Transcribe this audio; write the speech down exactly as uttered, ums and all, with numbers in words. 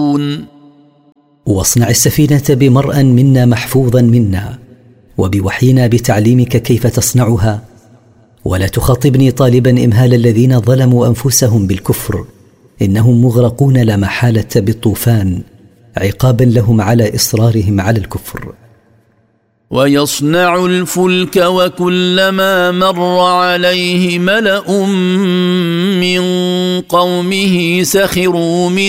يخطئون واصنع السفينة بمرأ منا محفوظا منا، وبوحينا بتعليمك كيف تصنعها، ولا تخاطبني طالبا إمهال الذين ظلموا أنفسهم بالكفر، إنهم مغرقون لا محالة بالطوفان عقابا لهم على إصرارهم على الكفر. ويصنع الفلك وكلما مر عليه ملأ من قومه سخروا منه